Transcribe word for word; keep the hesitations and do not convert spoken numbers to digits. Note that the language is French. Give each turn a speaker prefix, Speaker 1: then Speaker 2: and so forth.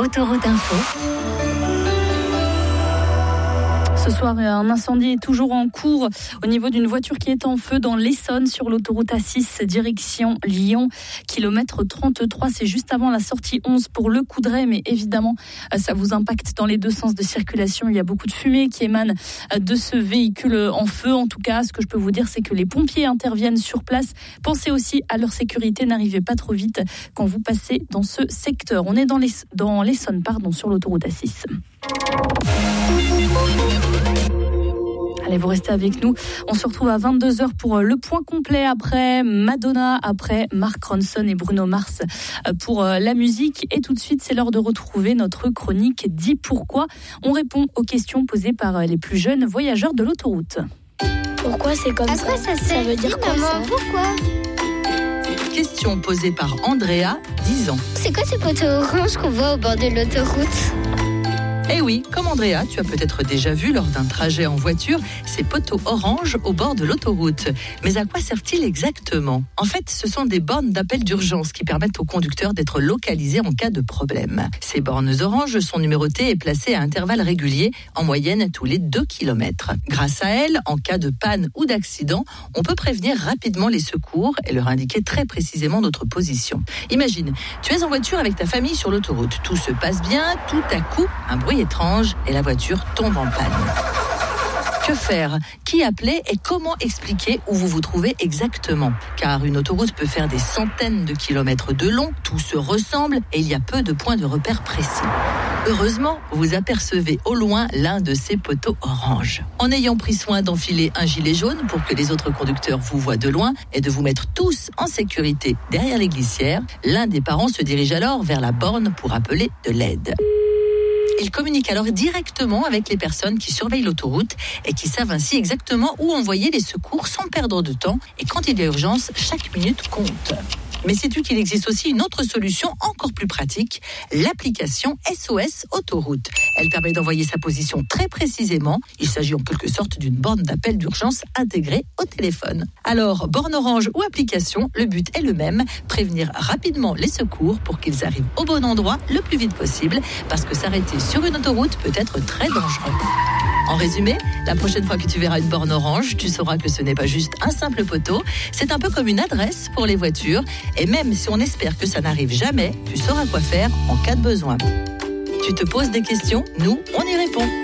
Speaker 1: Autoroute Info.
Speaker 2: Ce soir, un incendie est toujours en cours au niveau d'une voiture qui est en feu dans l'Essonne sur l'autoroute A six, direction Lyon, kilomètre trente-trois. C'est juste avant la sortie onze pour le Coudray, mais évidemment, ça vous impacte dans les deux sens de circulation. Il y a beaucoup de fumée qui émane de ce véhicule en feu. En tout cas, ce que je peux vous dire, c'est que les pompiers interviennent sur place. Pensez aussi à leur sécurité. N'arrivez pas trop vite quand vous passez dans ce secteur. On est dans l'Essonne, dans l'Essonne, pardon, sur l'autoroute A six. Allez, vous restez avec nous. On se retrouve à vingt-deux heures pour le point complet après Madonna, après Mark Ronson et Bruno Mars pour la musique. Et tout de suite, c'est l'heure de retrouver notre chronique Dis pourquoi. On répond aux questions posées par les plus jeunes voyageurs de l'autoroute.
Speaker 3: Pourquoi c'est comme
Speaker 4: à
Speaker 3: ça?
Speaker 4: quoi ça,
Speaker 3: ça veut dire quoi,
Speaker 4: maman,
Speaker 3: ça?
Speaker 4: Pourquoi?
Speaker 5: Question posée par Andrea, dix ans.
Speaker 4: C'est quoi ces poteaux oranges qu'on voit au bord de l'autoroute?
Speaker 5: Eh oui, comme Andrea, tu as peut-être déjà vu lors d'un trajet en voiture ces poteaux oranges au bord de l'autoroute. Mais à quoi servent-ils exactement? En fait, ce sont des bornes d'appel d'urgence qui permettent aux conducteurs d'être localisés en cas de problème. Ces bornes oranges sont numérotées et placées à intervalles réguliers, en moyenne tous les deux kilomètres. Grâce à elles, en cas de panne ou d'accident, on peut prévenir rapidement les secours et leur indiquer très précisément notre position. Imagine, tu es en voiture avec ta famille sur l'autoroute. Tout se passe bien, tout à coup, un bruit étrange et la voiture tombe en panne. Que faire? Qui appeler et comment expliquer où vous vous trouvez exactement? Car une autoroute peut faire des centaines de kilomètres de long, tout se ressemble et il y a peu de points de repère précis. Heureusement, vous apercevez au loin l'un de ces poteaux oranges. En ayant pris soin d'enfiler un gilet jaune pour que les autres conducteurs vous voient de loin et de vous mettre tous en sécurité derrière les glissières, l'un des parents se dirige alors vers la borne pour appeler de l'aide. Il communique alors directement avec les personnes qui surveillent l'autoroute et qui savent ainsi exactement où envoyer les secours sans perdre de temps. Et quand il y a urgence, chaque minute compte. Mais sais-tu qu'il existe aussi une autre solution encore plus pratique, l'application S O S Autoroute. Elle permet d'envoyer sa position très précisément. Il s'agit en quelque sorte d'une borne d'appel d'urgence intégrée au téléphone. Alors, borne orange ou application, le but est le même, prévenir rapidement les secours pour qu'ils arrivent au bon endroit le plus vite possible, parce que s'arrêter sur une autoroute peut être très dangereux. En résumé, la prochaine fois que tu verras une borne orange, tu sauras que ce n'est pas juste un simple poteau, c'est un peu comme une adresse pour les voitures. Et même si on espère que ça n'arrive jamais, tu sauras quoi faire en cas de besoin. Tu te poses des questions, nous, on y répond.